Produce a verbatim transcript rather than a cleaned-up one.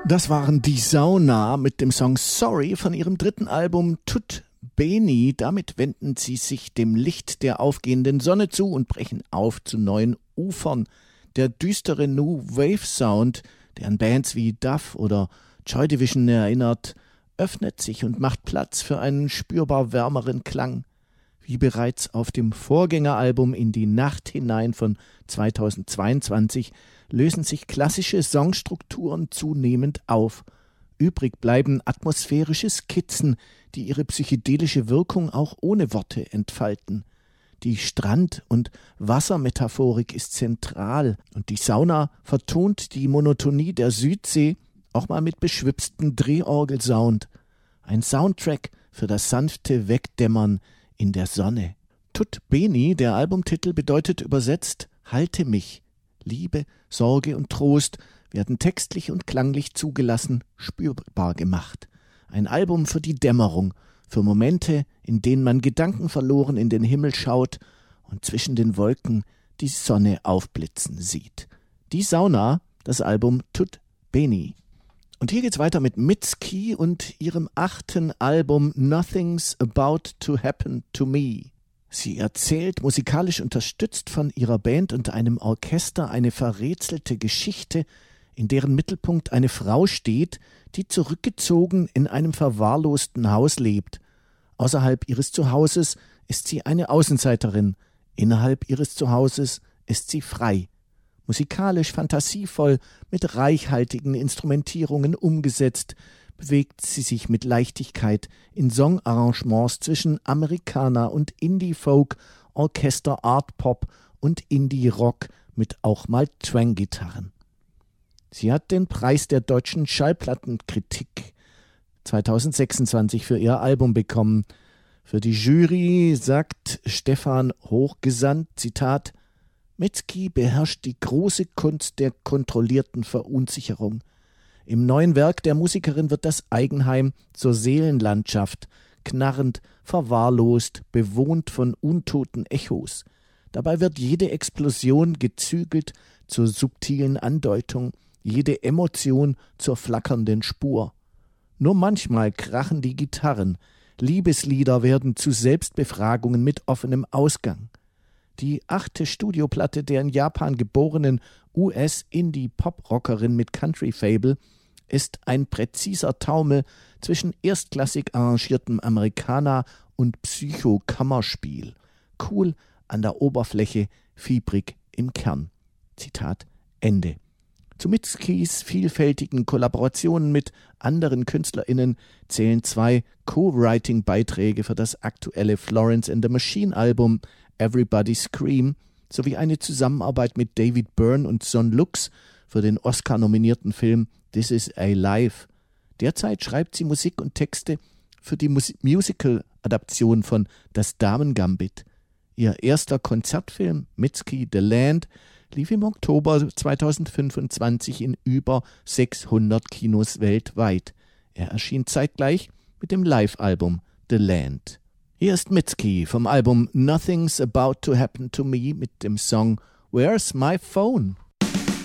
Das waren die Sauna mit dem Song Sorry von ihrem dritten Album Tut Beni. Damit wenden sie sich dem Licht der aufgehenden Sonne zu und brechen auf zu neuen Ufern. Der düstere New Wave Sound, der an Bands wie Duff oder Joy Division erinnert, öffnet sich und macht Platz für einen spürbar wärmeren Klang. Wie bereits auf dem Vorgängeralbum In die Nacht hinein von zweitausendzweiundzwanzig lösen sich klassische Songstrukturen zunehmend auf. Übrig bleiben atmosphärische Skizzen, die ihre psychedelische Wirkung auch ohne Worte entfalten. Die Strand- und Wassermetaphorik ist zentral und die Sauna vertont die Monotonie der Südsee auch mal mit beschwipstem Drehorgelsound. Ein Soundtrack für das sanfte Wegdämmern in der Sonne. Tut Beni, der Albumtitel, bedeutet übersetzt Halte mich. Liebe, Sorge und Trost werden textlich und klanglich zugelassen, spürbar gemacht. Ein Album für die Dämmerung, für Momente, in denen man gedankenverloren in den Himmel schaut und zwischen den Wolken die Sonne aufblitzen sieht. Die Sauna, das Album Tut Beni. Und hier geht's weiter mit Mitski und ihrem achten Album Nothing's About to Happen to Me. Sie erzählt, musikalisch unterstützt von ihrer Band und einem Orchester, eine verrätselte Geschichte, in deren Mittelpunkt eine Frau steht, die zurückgezogen in einem verwahrlosten Haus lebt. Außerhalb ihres Zuhauses ist sie eine Außenseiterin, innerhalb ihres Zuhauses ist sie frei. Musikalisch fantasievoll, mit reichhaltigen Instrumentierungen umgesetzt, bewegt sie sich mit Leichtigkeit in Songarrangements zwischen Americana und Indie-Folk, Orchester, Art-Pop und Indie-Rock mit auch mal Twang-Gitarren. Sie hat den Preis der deutschen Schallplattenkritik zweitausendsechsundzwanzig für ihr Album bekommen. Für die Jury sagt Stefan Hochgesandt, Zitat, Mitski beherrscht die große Kunst der kontrollierten Verunsicherung. Im neuen Werk der Musikerin wird das Eigenheim zur Seelenlandschaft, knarrend, verwahrlost, bewohnt von untoten Echos. Dabei wird jede Explosion gezügelt zur subtilen Andeutung, jede Emotion zur flackernden Spur. Nur manchmal krachen die Gitarren, Liebeslieder werden zu Selbstbefragungen mit offenem Ausgang. Die achte Studioplatte der in Japan geborenen U S-Indie-Pop-Rockerin mit Country-Fable ist ein präziser Taumel zwischen erstklassig arrangiertem Americana und Psycho-Kammerspiel. Cool an der Oberfläche, fiebrig im Kern. Zitat Ende. Zu Mitskis vielfältigen Kollaborationen mit anderen KünstlerInnen zählen zwei Co-Writing-Beiträge für das aktuelle Florence and the Machine-Album Everybody Scream sowie eine Zusammenarbeit mit David Byrne und Son Lux für den Oscar-nominierten Film This is a Life. Derzeit schreibt sie Musik und Texte für die Mus- Musical-Adaption von Das Damen-Gambit. Ihr erster Konzertfilm Mitski The Land lief im Oktober zweitausendfünfundzwanzig in über sechshundert Kinos weltweit. Er erschien zeitgleich mit dem Live-Album The Land. Hier ist Mitski vom Album Nothing's About to Happen to Me mit dem Song Where's My Phone?